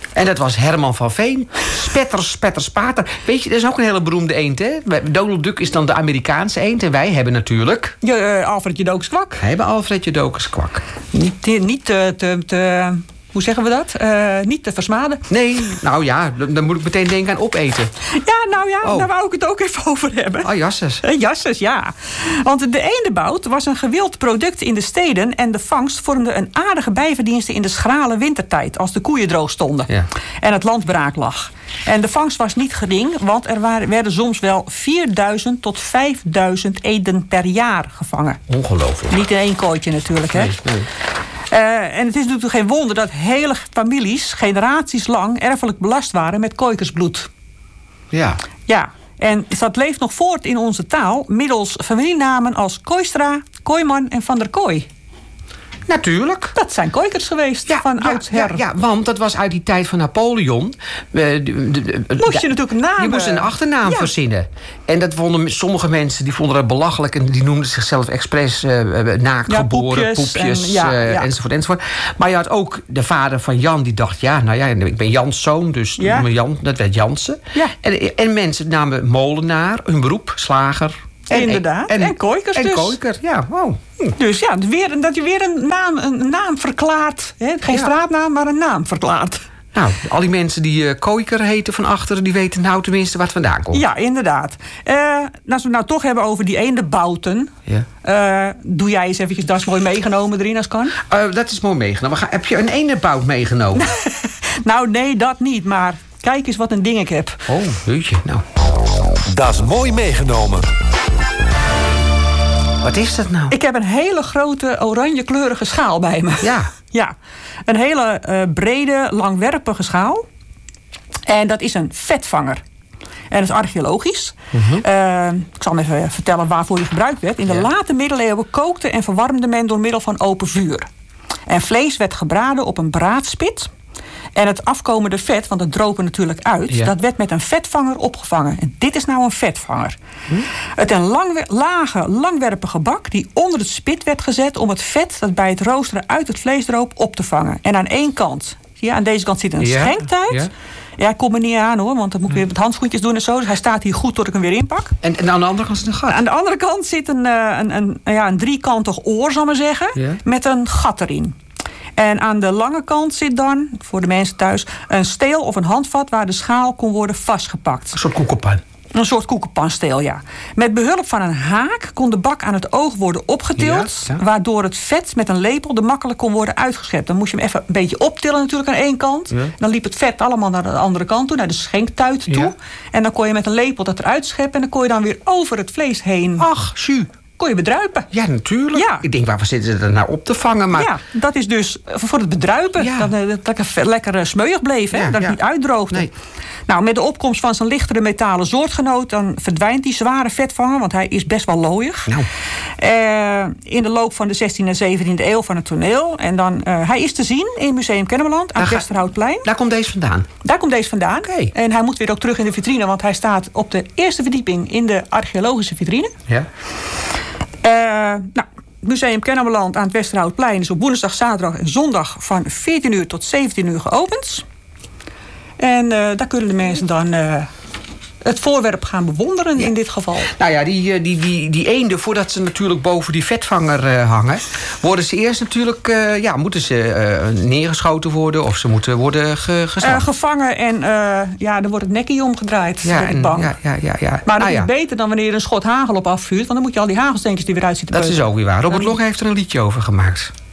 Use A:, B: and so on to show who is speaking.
A: En dat was Herman van Veen. Spetter, spetter, spater. Weet je, dat is ook een hele beroemde eend, hè? Donald Duck is dan de Amerikaanse eend. En wij hebben natuurlijk...
B: Alfred Jodocus Kwak.
A: Wij hebben Alfred Jodocus Kwak.
B: Niet te hoe zeggen we dat? Niet te versmaden.
A: Nee, nou ja, dan moet ik meteen denken aan opeten.
B: Daar wou ik het ook even over hebben.
A: Oh, jasses.
B: Jasses, ja. Want de eendenbout was een gewild product in de steden... en de vangst vormde een aardige bijverdienste in de schrale wintertijd... als de koeien droog stonden en het land braak lag. En de vangst was niet gering, want er werden soms wel 4.000 tot 5.000 eenden per jaar gevangen.
A: Ongelooflijk.
B: Niet in één kooitje natuurlijk, hè? Nee. En het is natuurlijk geen wonder dat hele families generaties lang erfelijk belast waren met kooikersbloed.
A: Ja.
B: Ja, en dat leeft nog voort in onze taal middels familienamen als Kooistra, Kooiman en Van der Kooi.
A: Natuurlijk.
B: Dat zijn kooikers geweest van oudsher.
A: Ja, want dat was uit die tijd van Napoleon.
B: Moest je natuurlijk een naam...
A: Je moest een achternaam verzinnen. En dat vonden sommige mensen, die vonden dat belachelijk... en die noemden zichzelf expres naaktgeboren, poepjes enzovoort. Maar je had ook de vader van Jan, die dacht... ik ben Jans zoon, dus Jan, dat werd Jansen. Ja. En mensen namen molenaar, hun beroep, slager...
B: Inderdaad. En kooikers dus.
A: En kooiker, ja. Wow.
B: Dus ja, dat je weer een naam verklaart. Hè? Geen straatnaam, maar een naam verklaart.
A: Nou, al die mensen die kooiker heten van achteren... die weten nou tenminste wat vandaan komt.
B: Ja, inderdaad. Als we het nou toch hebben over die eendenbouten... doe jij eens eventjes, dat is mooi meegenomen erin als kan.
A: Dat is mooi meegenomen. Heb je een eendenbout meegenomen?
B: Nou, nee, dat niet. Maar kijk eens wat een ding ik heb.
A: Oh, jeetje, nou.
C: Dat is mooi meegenomen.
A: Wat is dat nou?
B: Ik heb een hele grote oranje-kleurige schaal bij me. Ja. Een hele brede, langwerpige schaal. En dat is een vetvanger. En dat is archeologisch. Ik zal even vertellen waarvoor die gebruikt werd. In de late middeleeuwen kookte en verwarmde men door middel van open vuur. En vlees werd gebraden op een braadspit. En het afkomende vet, want het droop er natuurlijk uit... dat werd met een vetvanger opgevangen. En dit is nou een vetvanger. Het een lage, langwerpige bak die onder het spit werd gezet... om het vet dat bij het roosteren uit het vlees droop op te vangen. En aan één kant, aan deze kant zit een schenktuit... Ja, ik kom er niet aan hoor, want dan moet ik weer met handschoentjes doen en zo. Dus hij staat hier goed tot ik hem weer inpak.
A: En aan de andere kant zit een gat?
B: Aan de andere kant zit een driekantig oor, zal ik maar zeggen... met een gat erin. En aan de lange kant zit dan, voor de mensen thuis... een steel of een handvat waar de schaal kon worden vastgepakt.
A: Een soort koekenpan.
B: Een soort koekenpansteel, ja. Met behulp van een haak kon de bak aan het oog worden opgetild... waardoor het vet met een lepel er makkelijk kon worden uitgeschept. Dan moest je hem even een beetje optillen natuurlijk aan één kant. Ja. Dan liep het vet allemaal naar de andere kant toe, naar de schenktuit toe. Ja. En dan kon je met een lepel dat eruit scheppen... en dan kon je dan weer over het vlees heen...
A: Ach, jus.
B: Kon je bedruipen.
A: Ja, natuurlijk. Ja. Ik denk, waarvoor zitten ze er nou op te vangen? Maar...
B: Ja, dat is dus voor het bedruipen. Ja. Dat het lekker smeuig bleef, hè? Dat het niet uitdroogde. Nee. Nou, met de opkomst van zijn lichtere metalen soortgenoot... dan verdwijnt die zware vetvanger, want hij is best wel looiig. Nou. In de loop van de 16e en 17e eeuw van het toneel. En dan, hij is te zien in Museum Kennemerland aan het Westerhoutplein.
A: Daar komt deze vandaan?
B: Daar komt deze vandaan.
A: Okay.
B: En hij moet weer ook terug in de vitrine... want hij staat op de eerste verdieping in de archeologische vitrine. Ja. Museum Kennemerland aan het Westerhoutplein is op woensdag, zaterdag en zondag van 14 uur tot 17 uur geopend. En daar kunnen de mensen dan het voorwerp gaan bewonderen in dit geval. Nou ja,
A: die eenden, voordat ze natuurlijk boven die vetvanger hangen... worden ze eerst natuurlijk, moeten ze neergeschoten worden... of ze moeten worden geslacht.
B: Gevangen en dan wordt het nekje omgedraaid. Ja, ben ik bang. Ja. Maar dat is beter dan wanneer je een schot hagel op afvuurt... want dan moet je al die hagelsteentjes die weer uit zitten.
A: Dat is ook weer waar. Robert Logge heeft er een liedje over gemaakt.